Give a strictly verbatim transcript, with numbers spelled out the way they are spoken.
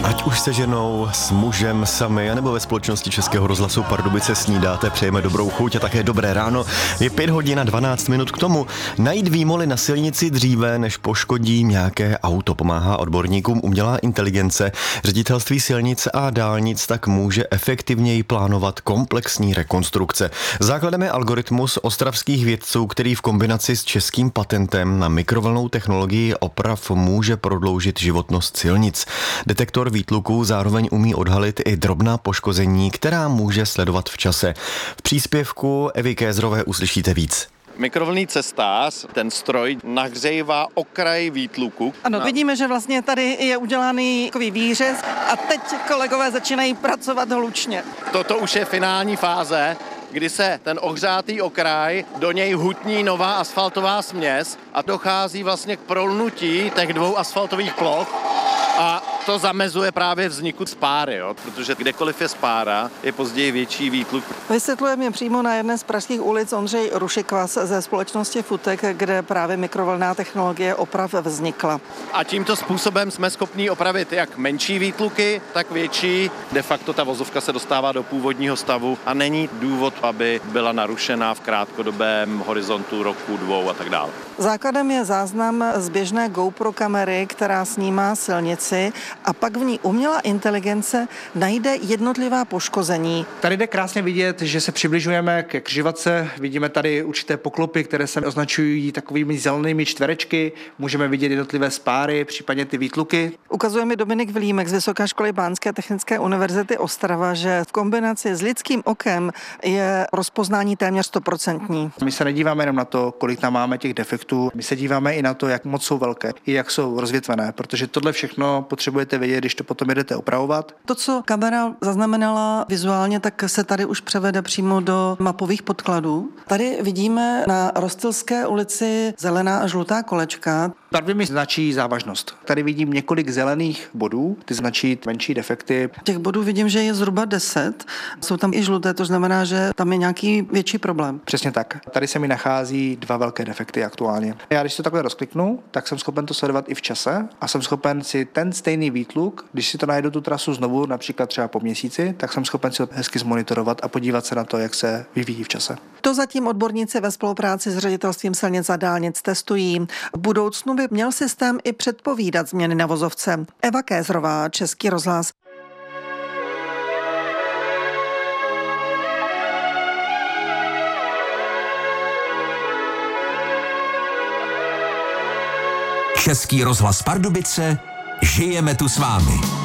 Ať už se ženou, s mužem, sami, anebo ve společnosti Českého rozhlasu Pardubice snídáte, přejeme dobrou chuť a také dobré ráno. Je pět hodin a dvanáct minut k tomu. Najít výmoly na silnici dříve, než poškodí nějaké auto, pomáhá odborníkům umělá inteligence. Ředitelství silnic a dálnic tak může efektivněji plánovat komplexní rekonstrukce. Základem je algoritmus ostravských vědců, který v kombinaci s českým patentem na mikrovlnnou technologii oprav může prodloužit životnost silnic. Detektor výtluků zároveň umí odhalit i drobná poškození, která může sledovat v čase. V příspěvku Evy Kézrové uslyšíte víc. Mikrovlnný cestář, ten stroj nahřejvá okraj výtluku. Ano, vidíme, že vlastně tady je udělaný takový výřez a teď kolegové začínají pracovat hlučně. Toto už je finální fáze, kdy se ten ohřátý okraj, do něj hutní nová asfaltová směs a dochází vlastně k prolnutí těch dvou asfaltových ploch. A to zamezuje právě vzniku spáry, jo? Protože kdekoliv je spára, je později větší výtluk. Vysvětluje mě přímo na jedné z pražských ulic Ondřej Rušikvas ze společnosti Futek, kde právě mikrovlnná technologie oprav vznikla. A tímto způsobem jsme schopni opravit jak menší výtluky, tak větší. De facto ta vozovka se dostává do původního stavu a není důvod, aby byla narušená v krátkodobém horizontu roku, dvou a tak dále. Základem je záznam z běžné GoPro kamery, která snímá silnici a pak v ní umělá inteligence najde jednotlivá poškození. Tady jde krásně vidět, že se přibližujeme ke křižovatce. Vidíme tady určité poklopy, které se označují takovými zelenými čtverečky. Můžeme vidět jednotlivé spáry, případně ty výtluky. Ukazuje mi Dominik Vilímek z Vysoké školy Bánské technické univerzity Ostrava, že v kombinaci s lidským okem je rozpoznání téměř stoprocentní. My se nedíváme jenom na to, kolik tam máme těch defektů. My se díváme i na to, jak moc jsou velké, i jak jsou rozvětvené, protože tohle všechno potřebujete vědět, když to potom jdete opravovat. To, co kamera zaznamenala vizuálně, tak se tady už převede přímo do mapových podkladů. Tady vidíme na Rostylské ulici zelená a žlutá kolečka. Barvy mi značí závažnost. Tady vidím několik zelených bodů, ty značí menší defekty. Těch bodů vidím, že je zhruba deset. Jsou tam i žluté, to znamená, že tam je nějaký větší problém. Přesně tak. Tady se mi nachází dva velké defekty aktuálně. Já když to takhle rozkliknu, tak jsem schopen to sledovat i v čase a jsem schopen si ten stejný výtluk, když si to najdu tu trasu znovu, například třeba po měsíci, tak jsem schopen si ho hezky zmonitorovat a podívat se na to, jak se vyvíjí v čase. To zatím odborníci ve spolupráci s ředitelstvím silnic a dálnic testují. V budoucnu by měl systém i předpovídat změny na vozovce. Eva Kézrová, Český rozhlas. Český rozhlas Pardubice, žijeme tu s vámi.